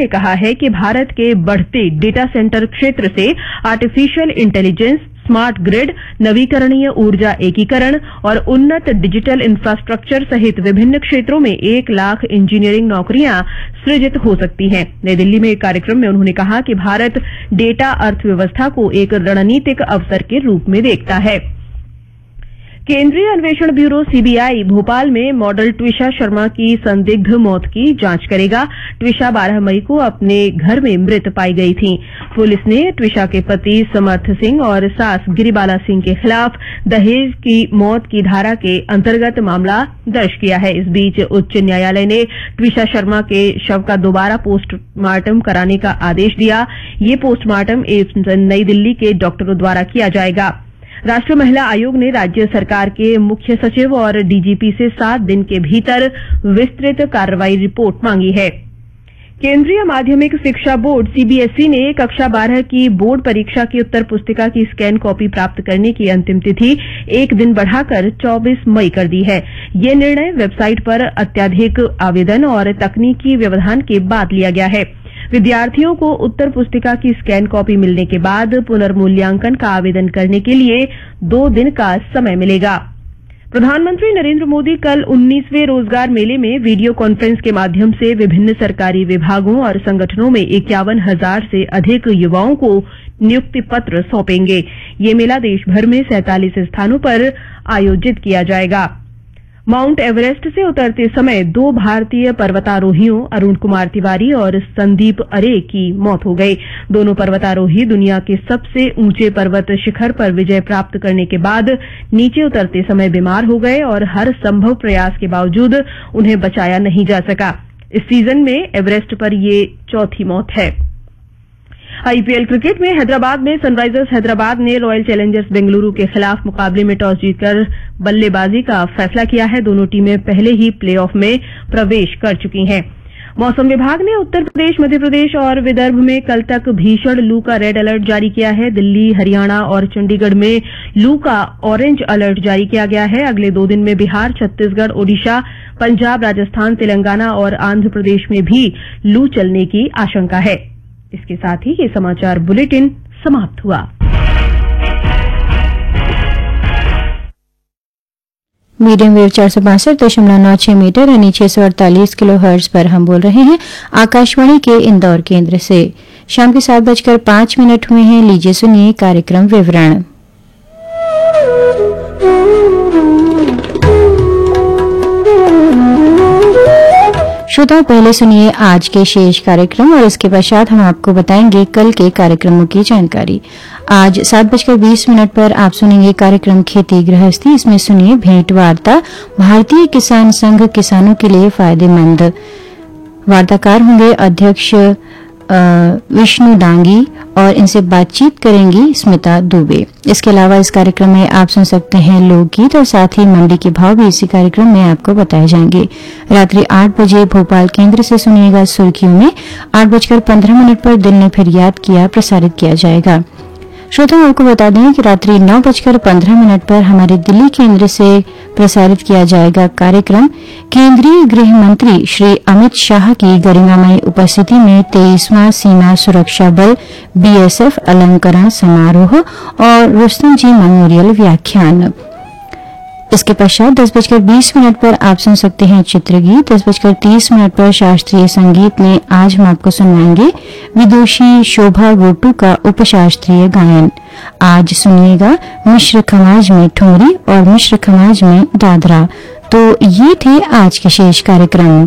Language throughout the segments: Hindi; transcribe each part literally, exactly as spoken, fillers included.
ने कहा है कि भारत के बढ़ते डेटा सेंटर क्षेत्र से आर्टिफिशियल इंटेलिजेंस, स्मार्ट ग्रिड, नवीकरणीय ऊर्जा एकीकरण और उन्नत डिजिटल इंफ्रास्ट्रक्चर सहित विभिन्न क्षेत्रों में एक लाख इंजीनियरिंग नौकरियां सृजित हो सकती हैं। नई दिल्ली में एक कार्यक्रम में उन्होंने कहा कि भारत डेटा अर्थव्यवस्था को एक रणनीतिक अवसर के रूप में देखता है। केंद्रीय अन्वेषण ब्यूरो सीबीआई भोपाल में मॉडल ट्विशा शर्मा की संदिग्ध मौत की जांच करेगा। ट्विशा बारह मई को अपने घर में मृत पाई गई थी। पुलिस ने ट्विशा के पति समर्थ सिंह और सास गिरिबाला सिंह के खिलाफ दहेज की मौत की धारा के अंतर्गत मामला दर्ज किया है। इस बीच उच्च न्यायालय ने ट्विशा शर्मा के शव का दोबारा पोस्टमार्टम कराने का आदेश दिया। ये पोस्टमार्टम नई दिल्ली के डॉक्टरों द्वारा किया जाएगा। राष्ट्रीय महिला आयोग ने राज्य सरकार के मुख्य सचिव और डीजीपी से सात दिन के भीतर विस्तृत कार्रवाई रिपोर्ट मांगी है। केंद्रीय माध्यमिक शिक्षा बोर्ड सीबीएसई ने कक्षा बारह की बोर्ड परीक्षा की उत्तर पुस्तिका की स्कैन कॉपी प्राप्त करने की अंतिम तिथि एक दिन बढ़ाकर चौबीस मई कर दी है। ये निर्णय वेबसाइट पर अत्यधिक आवेदन और तकनीकी व्यवधान के बाद लिया गया है। विद्यार्थियों को उत्तर पुस्तिका की स्कैन कॉपी मिलने के बाद पुनर्मूल्यांकन का आवेदन करने के लिए दो दिन का समय मिलेगा। प्रधानमंत्री नरेंद्र मोदी कल उन्नीसवें रोजगार मेले में वीडियो कॉन्फ्रेंस के माध्यम से विभिन्न सरकारी विभागों और संगठनों में इक्यावन हजार से अधिक युवाओं को नियुक्ति पत्र सौंपेंगे। ये मेला देश भर में सैंतालीस स्थानों पर आयोजित किया जाएगा। माउंट एवरेस्ट से उतरते समय दो भारतीय पर्वतारोहियों अरुण कुमार तिवारी और संदीप अरे की मौत हो गई। दोनों पर्वतारोही दुनिया के सबसे ऊंचे पर्वत शिखर पर विजय प्राप्त करने के बाद नीचे उतरते समय बीमार हो गए और हर संभव प्रयास के बावजूद उन्हें बचाया नहीं जा सका। इस सीजन में एवरेस्ट पर ये चौथी मौत है। आईपीएल क्रिकेट में हैदराबाद में सनराइजर्स हैदराबाद ने रॉयल चैलेंजर्स बेंगलुरु के खिलाफ मुकाबले में टॉस जीतकर बल्लेबाजी का फैसला किया है। दोनों टीमें पहले ही प्लेऑफ में प्रवेश कर चुकी हैं। मौसम विभाग ने उत्तर प्रदेश, मध्य प्रदेश और विदर्भ में कल तक भीषण लू का रेड अलर्ट जारी किया है। दिल्ली, हरियाणा और चंडीगढ़ में लू का ऑरेंज अलर्ट जारी किया गया है। अगले दो दिन में बिहार, छत्तीसगढ़, ओडिशा, पंजाब, राजस्थान, तेलंगाना और आंध्र प्रदेश में भी लू चलने की आशंका है। इसके साथ ही ये समाचार बुलेटिन समाप्त हुआ। मीडियम वेव चार सौ बासठ दशमलव नौ छह मीटर यानी छह सौ अड़तालीस किलो हर्ट्ज पर हम बोल रहे हैं आकाशवाणी के इंदौर केंद्र से। शाम के सात बजकर पांच मिनट हुए हैं। लीजिए सुनिए कार्यक्रम विवरण। श्रोताओं, पहले सुनिए आज के शेष कार्यक्रम और इसके पश्चात हम आपको बताएंगे कल के कार्यक्रमों की जानकारी। आज सात बजकर बीस मिनट पर आप सुनेंगे कार्यक्रम खेती गृहस्थी। इसमें सुनिए भेंट वार्ता, भारतीय किसान संघ किसानों के लिए फायदेमंद। वार्ताकार होंगे अध्यक्ष विष्णु डांगी और इनसे बातचीत करेंगी स्मिता दुबे। इसके अलावा इस कार्यक्रम में आप सुन सकते हैं लोकगीत और साथ ही मंडी के भाव भी इसी कार्यक्रम में आपको बताए जाएंगे। रात्रि आठ बजे भोपाल केंद्र से सुनिएगा सुर्खियों में। आठ बजकर पंद्रह मिनट पर दिल ने फिर याद किया प्रसारित किया जाएगा। श्रोताओं, आपको बता दें कि रात्रि नौ बजकर पंद्रह मिनट पर हमारे दिल्ली केंद्र से प्रसारित किया जाएगा कार्यक्रम केंद्रीय गृह मंत्री श्री अमित शाह की गरिमामयी उपस्थिति में तेईसवां सीमा सुरक्षा बल बीएसएफ अलंकरण समारोह और रुस्तम जी मेमोरियल व्याख्यान। इसके पश्चात दस बजकर बीस मिनट पर आप सुन सकते हैं चित्रगीत। दस बजकर तीस मिनट पर शास्त्रीय संगीत में आज हम आपको सुनाएंगे विदुषी शोभा गोटू का उपशास्त्रीय गायन। आज सुनिएगा मिश्र खमाज में ठुमरी और मिश्र खमाज में दादरा। तो ये थे आज के शेष कार्यक्रम।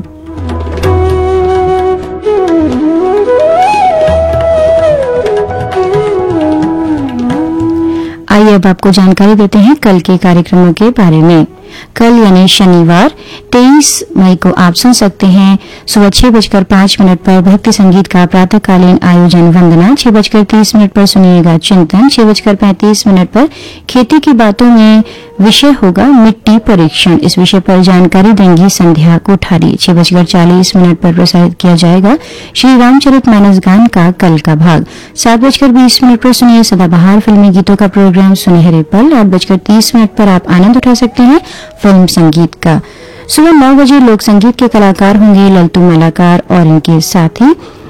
आइए अब आपको जानकारी देते हैं कल के कार्यक्रमों के बारे में। कल यानी शनिवार तेईस मई को आप सुन सकते हैं सुबह छह बजकर पांच मिनट पर भक्ति संगीत का प्रातःकालीन आयोजन वंदना। छह बजकर तीस मिनट पर सुनिएगा चिंतन। छह बजकर पैंतीस मिनट पर खेती की बातों में विषय होगा मिट्टी परीक्षण। इस विषय पर जानकारी देंगी संध्या कोठारी। छह बजकर चालीस मिनट पर प्रसारित किया जाएगा श्री रामचरितमानस गान का कल का भाग। सात बजकर बीस मिनट पर सुनिए सदाबहार फिल्मी गीतों का प्रोग्राम सुनहरे पल। आठ बजकर तीस मिनट पर आप आनंद उठा सकते हैं फिल्म संगीत का। सुबह नौ बजे लोक संगीत के कलाकार होंगे ललतू मलाकार और इनके साथी